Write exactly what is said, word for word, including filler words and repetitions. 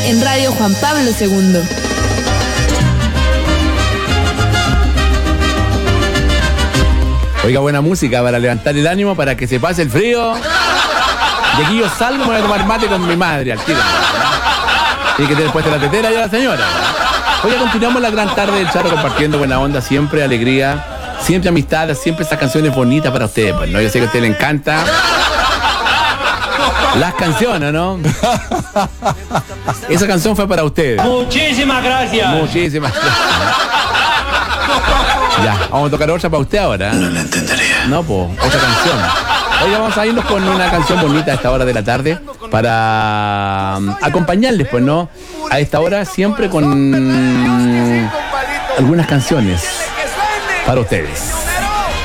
en Radio Juan Pablo segundo. Oiga, buena música para levantar el ánimo, para que se pase el frío. De aquí yo salgo, me voy a tomar mate con mi madre al tiro. Tiene que tener puesta la tetera ya la señora. Oiga, continuamos la gran tarde del Charro compartiendo buena onda, siempre alegría, siempre amistad, siempre esas canciones bonitas para ustedes, pues, ¿no? Yo sé que a usted le encanta las canciones, ¿no? Esa canción fue para ustedes. Muchísimas gracias. Muchísimas gracias. Ya, vamos a tocar otra para usted ahora. No la entendería. No, pues, otra canción. Oiga, vamos a irnos con una canción bonita a esta hora de la tarde para um, acompañarles, pues, ¿no? A esta hora siempre con algunas canciones para ustedes.